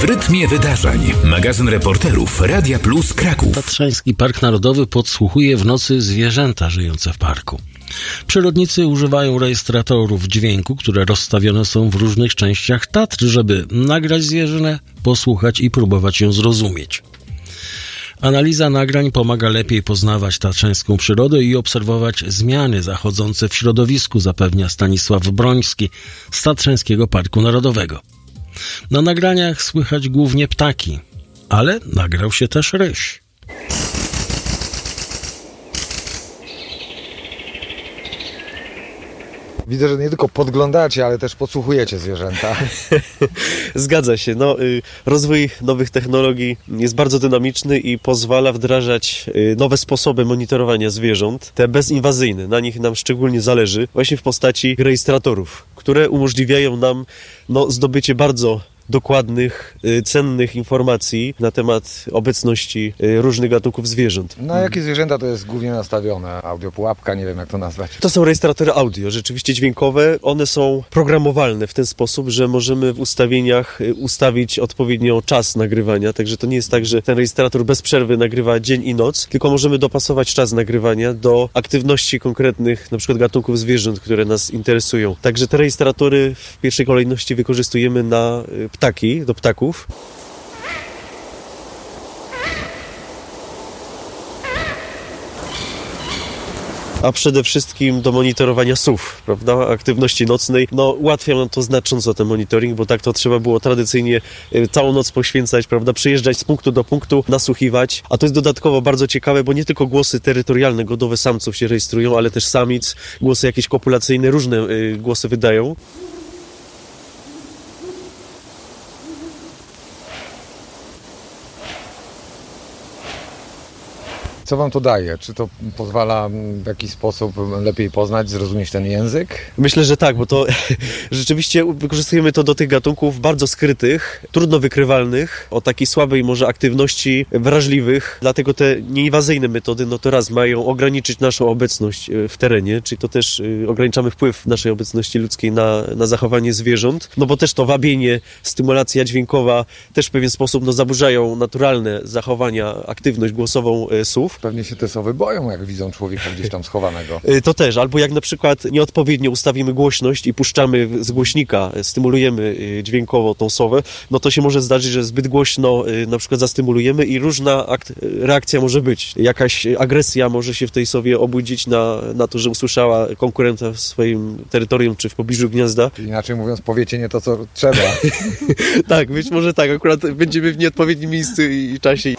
rytmie wydarzeń. Magazyn reporterów Radia Plus Kraków. Tatrzański Park Narodowy podsłuchuje w nocy zwierzęta żyjące w parku. Przyrodnicy używają rejestratorów dźwięku, które rozstawione są w różnych częściach Tatr, żeby nagrać zwierzynę, posłuchać i próbować ją zrozumieć. Analiza nagrań pomaga lepiej poznawać tatrzańską przyrodę i obserwować zmiany zachodzące w środowisku, zapewnia Stanisław Broński z Tatrzańskiego Parku Narodowego. Na nagraniach słychać głównie ptaki, ale nagrał się też ryś. Widzę, że nie tylko podglądacie, ale też podsłuchujecie zwierzęta. Zgadza się. Rozwój nowych technologii jest bardzo dynamiczny i pozwala wdrażać nowe sposoby monitorowania zwierząt, te bezinwazyjne. Na nich nam szczególnie zależy, właśnie w postaci rejestratorów, które umożliwiają nam zdobycie bardzo dokładnych, cennych informacji na temat obecności różnych gatunków zwierząt. Na jakie zwierzęta to jest głównie nastawione? Audiopułapka, nie wiem jak to nazwać. To są rejestratory audio, rzeczywiście dźwiękowe. One są programowalne w ten sposób, że możemy w ustawieniach ustawić odpowiednio czas nagrywania, także to nie jest tak, że ten rejestrator bez przerwy nagrywa dzień i noc, tylko możemy dopasować czas nagrywania do aktywności konkretnych, na przykład gatunków zwierząt, które nas interesują. Także te rejestratory w pierwszej kolejności wykorzystujemy na do ptaków. A przede wszystkim do monitorowania sów, prawda, aktywności nocnej. Ułatwia nam to znacząco ten monitoring, bo tak to trzeba było tradycyjnie całą noc poświęcać, prawda, przyjeżdżać z punktu do punktu, nasłuchiwać. A to jest dodatkowo bardzo ciekawe, bo nie tylko głosy terytorialne, godowe samców się rejestrują, ale też samic, głosy jakieś kopulacyjne, różne głosy wydają. Co wam to daje? Czy to pozwala w jakiś sposób lepiej poznać, zrozumieć ten język? Myślę, że tak, bo to rzeczywiście wykorzystujemy to do tych gatunków bardzo skrytych, trudno wykrywalnych, o takiej słabej może aktywności wrażliwych. Dlatego te nieinwazyjne metody, to raz mają ograniczyć naszą obecność w terenie, czyli to też ograniczamy wpływ naszej obecności ludzkiej na zachowanie zwierząt, bo też to wabienie, stymulacja dźwiękowa też w pewien sposób zaburzają naturalne zachowania, aktywność głosową słów. Pewnie się te sowy boją, jak widzą człowieka gdzieś tam schowanego. To też, albo jak na przykład nieodpowiednio ustawimy głośność i puszczamy z głośnika, stymulujemy dźwiękowo tą sowę, to się może zdarzyć, że zbyt głośno na przykład zastymulujemy i różna reakcja może być. Jakaś agresja może się w tej sowie obudzić na to, że usłyszała konkurenta w swoim terytorium czy w pobliżu gniazda. Inaczej mówiąc, powiecie nie to, co trzeba. Tak, być może tak, akurat będziemy w nieodpowiednim miejscu i czasie.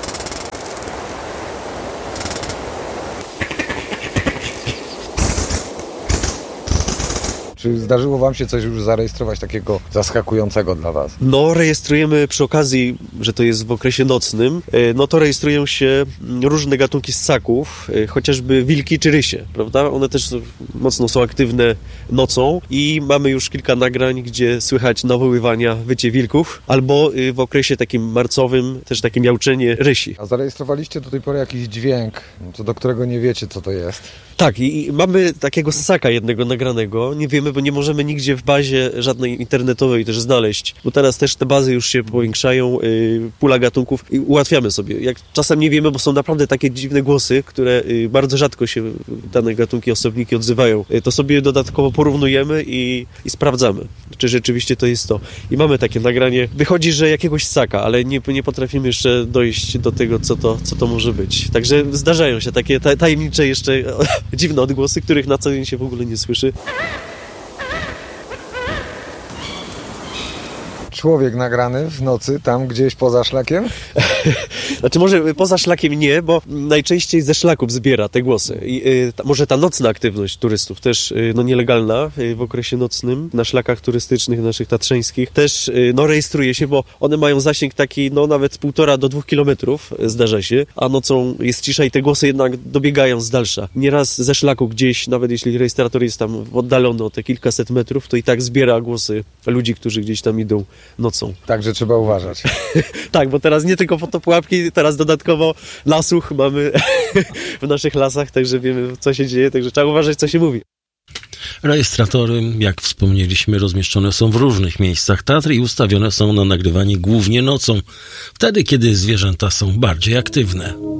Czy zdarzyło wam się coś już zarejestrować takiego zaskakującego dla was? Rejestrujemy przy okazji, że to jest w okresie nocnym, to rejestrują się różne gatunki ssaków, chociażby wilki czy rysie, prawda? One też mocno są aktywne nocą i mamy już kilka nagrań, gdzie słychać nawoływania, wycie wilków, albo w okresie takim marcowym też takie miauczenie rysi. A zarejestrowaliście do tej pory jakiś dźwięk, co do którego nie wiecie, co to jest? Tak, i mamy takiego ssaka jednego nagranego, nie wiemy, bo nie możemy nigdzie w bazie żadnej internetowej też znaleźć, bo teraz też te bazy już się powiększają, pula gatunków i ułatwiamy sobie. Jak czasem nie wiemy, bo są naprawdę takie dziwne głosy, które bardzo rzadko się dane gatunki, osobniki odzywają, to sobie dodatkowo porównujemy i sprawdzamy, czy rzeczywiście to jest to. I mamy takie nagranie. Wychodzi, że jakiegoś ssaka, ale nie potrafimy jeszcze dojść do tego, co to może być. Także zdarzają się takie tajemnicze jeszcze dziwne odgłosy, których na co dzień się w ogóle nie słyszy. Człowiek nagrany w nocy, tam gdzieś poza szlakiem? Znaczy może poza szlakiem nie, bo najczęściej ze szlaków zbiera te głosy. I może ta nocna aktywność turystów też nielegalna w okresie nocnym na szlakach turystycznych naszych tatrzańskich też rejestruje się, bo one mają zasięg taki nawet 1,5 do 2 kilometrów, zdarza się, a nocą jest cisza i te głosy jednak dobiegają z dalsza. Nieraz ze szlaku gdzieś, nawet jeśli rejestrator jest tam oddalony o te kilkaset metrów, to i tak zbiera głosy ludzi, którzy gdzieś tam idą nocą. Także trzeba uważać. Tak, bo teraz nie tylko fotopułapki, teraz dodatkowo nasłuch mamy w naszych lasach, także wiemy, co się dzieje, także trzeba uważać, co się mówi. Rejestratory, jak wspomnieliśmy, rozmieszczone są w różnych miejscach Tatr i ustawione są na nagrywanie głównie nocą, wtedy kiedy zwierzęta są bardziej aktywne.